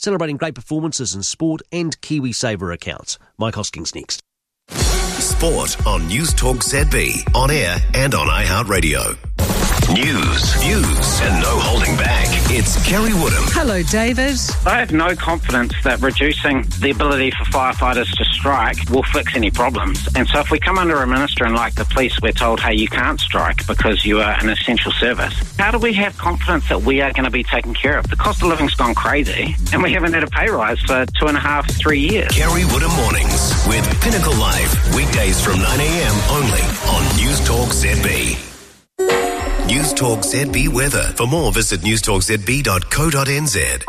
celebrating great performances in sport and KiwiSaver accounts. Mike Hoskins next. Sport on News Talk ZB, on air and on iHeartRadio. News, views, and no holding back. It's Kerry Woodham. Hello, David. I have no confidence that reducing the ability for firefighters to strike will fix any problems. And so if we come under a minister and like the police, we're told, hey, you can't strike because you are an essential service. How do we have confidence that we are going to be taken care of? The cost of living's gone crazy and we haven't had a pay rise for 2.5, 3 years. Kerry Woodham Mornings with Pinnacle Live. Weekdays from 9am only on News Talk ZB. News Talk ZB weather. For more, visit newstalkzb.co.nz.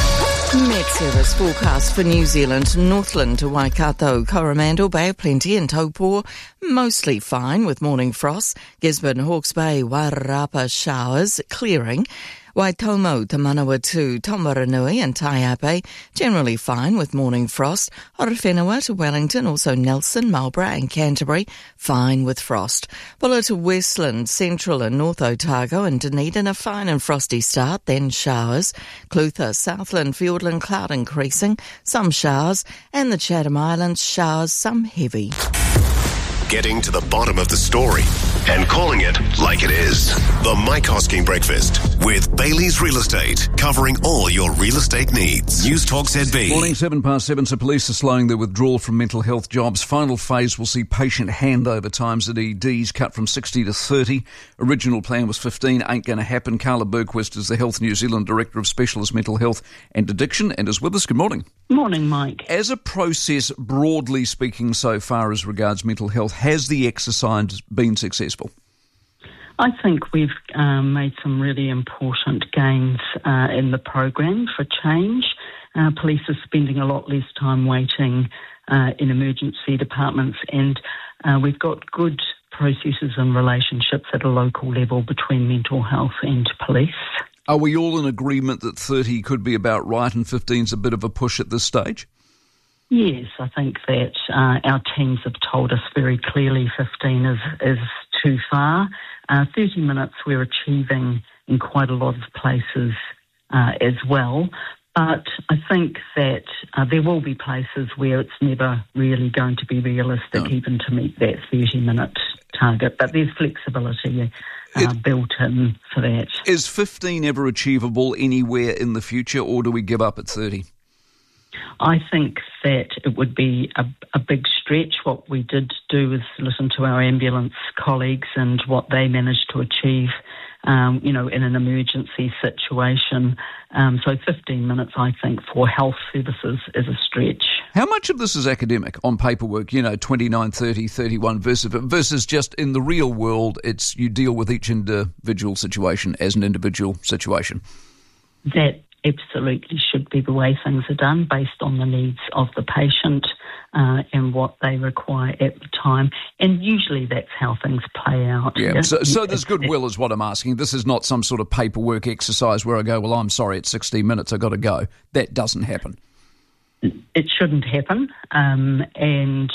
Met Service forecast for New Zealand, Northland to Waikato, Coromandel, Bay of Plenty and Taupō, mostly fine with morning frost. Gisborne, Hawke's Bay, Wairarapa showers, clearing. Waitomo to Manawatu, Tomaranui and Taiape, generally fine with morning frost. Horowhenua to Wellington, also Nelson, Marlborough and Canterbury, fine with frost. Bulla to Westland, Central and North Otago and Dunedin, a fine and frosty start, then showers. Clutha, Southland, Fiordland, cloud increasing, some showers. And the Chatham Islands, showers, some heavy. Getting to the bottom of the story and calling it like it is. The Mike Hosking Breakfast with Bailey's Real Estate, covering all your real estate needs. News Talk ZB. Morning, 7:07. So police are slowing their withdrawal from mental health jobs. Final phase will see patient handover times at EDs cut from 60 to 30. Original plan was 15. Ain't going to happen. Carla Bergquist is the Health New Zealand Director of Specialist Mental Health and Addiction and is with us. Good morning. Morning, Mike. As a process, broadly speaking, so far as regards mental health, has the exercise been successful? I think we've made some really important gains in the program for change. Police are spending a lot less time waiting in emergency departments, and we've got good processes and relationships at a local level between mental health and police. Are we all in agreement that 30 could be about right and 15's a bit of a push at this stage? Yes, I think that our teams have told us very clearly 15 is too far. 30 minutes we're achieving in quite a lot of places as well. But I think that there will be places where it's never really going to be realistic even to meet that 30-minute target. But there's flexibility built in for that. Is 15 ever achievable anywhere in the future, or do we give up at 30? I think that it would be a big stretch. What we did do is listen to our ambulance colleagues and what they managed to achieve, in an emergency situation. So 15 minutes, I think, for health services is a stretch. How much of this is academic on paperwork, 29, 30, 31 versus just in the real world, it's you deal with each individual situation as an individual situation? That absolutely should be the way things are done based on the needs of the patient and what they require at the time. And usually that's how things play out. Yeah. So there's goodwill is what I'm asking. This is not some sort of paperwork exercise where I go, well, I'm sorry, it's 16 minutes, I've got to go. That doesn't happen. It shouldn't happen, it's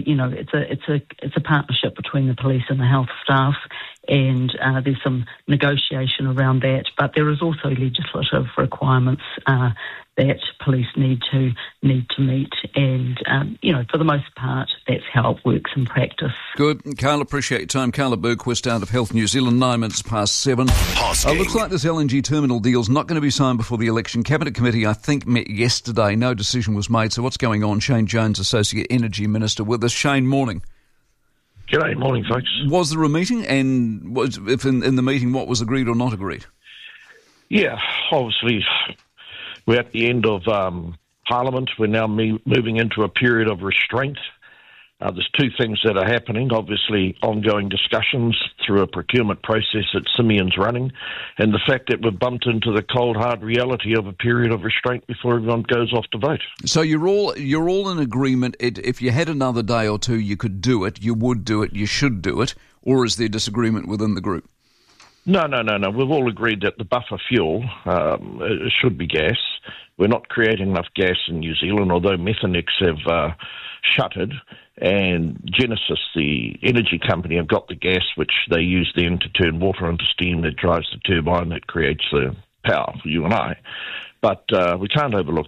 a partnership between the police and the health staff, and there's some negotiation around that. But there is also legislative requirements that police need to meet, and for the most part, that's how it works in practice. Good, Carla. Appreciate your time. Carla Bergquist out of Health New Zealand. 9 minutes past 7. Looks like this LNG terminal deal's not going to be signed before the election. Cabinet committee, I think, met yesterday. No decision was made. So what's going on? Shane Jones, Associate Energy Minister, with us. Shane, morning. G'day, morning, folks. Was there a meeting, and if in the meeting what was agreed or not agreed? Yeah, obviously we're at the end of Parliament. We're now moving into a period of restraint. There's two things that are happening. Obviously, ongoing discussions through a procurement process that Simeon's running, and the fact that we've bumped into the cold, hard reality of a period of restraint before everyone goes off to vote. So you're all in agreement. If you had another day or two, you could do it. You would do it. You should do it. Or is there disagreement within the group? No. We've all agreed that the buffer fuel should be gas. We're not creating enough gas in New Zealand, although Methanex have shuttered, and Genesis, the energy company, have got the gas which they use then to turn water into steam that drives the turbine that creates the power for you and I. But we can't overlook